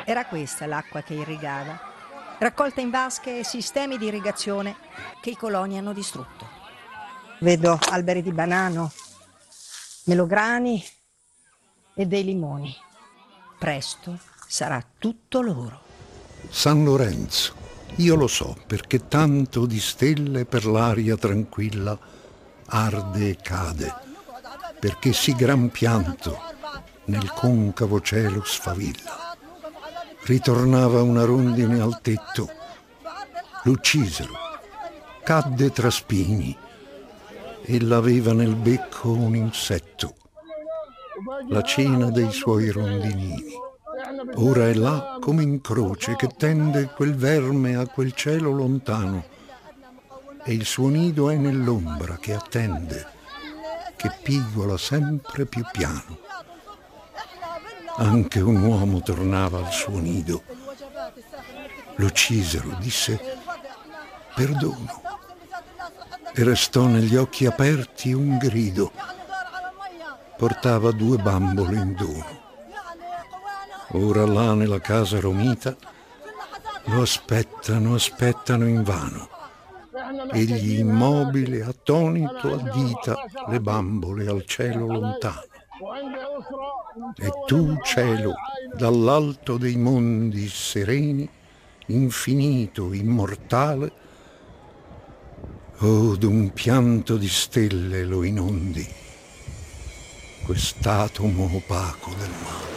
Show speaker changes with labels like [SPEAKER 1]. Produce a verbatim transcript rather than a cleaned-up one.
[SPEAKER 1] Era questa l'acqua che irrigava, raccolta in vasche e sistemi di irrigazione che i coloni hanno distrutto. Vedo alberi di banano, melograni e dei limoni. Presto sarà tutto loro.
[SPEAKER 2] San Lorenzo, io lo so, perché tanto di stelle per l'aria tranquilla arde e cade, perché sì gran pianto nel concavo cielo sfavilla. Ritornava una rondine al tetto, l'uccisero, cadde tra spini e l'aveva nel becco un insetto, la cena dei suoi rondinini. Ora è là come in croce che tende quel verme a quel cielo lontano e il suo nido è nell'ombra che attende, che pigola sempre più piano. Anche un uomo tornava al suo nido. L'uccisero, disse perdono, e restò negli occhi aperti un grido. Portava due bambole in dono. Ora là nella casa romita lo aspettano, aspettano invano. Egli immobile, attonito, addita le bambole al cielo lontano. E tu, cielo, dall'alto dei mondi sereni, infinito, immortale, oh, d'un pianto di stelle lo inondi, quest'atomo opaco del mare.